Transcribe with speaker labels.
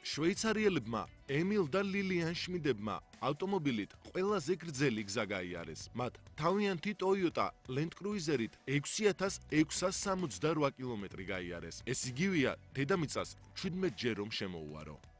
Speaker 1: შვეიცარიელებმა ემილ და ლილიან შმიდებმა ავტომობილით ყველაზე გრძელი გზა გაიარეს. მათ თავიანთი Toyota Land Cruiser-ით 6668 კილომეტრი გაიარეს. ეს იგივეა დედამიწას 17 ჯერ რომ შემოუარო.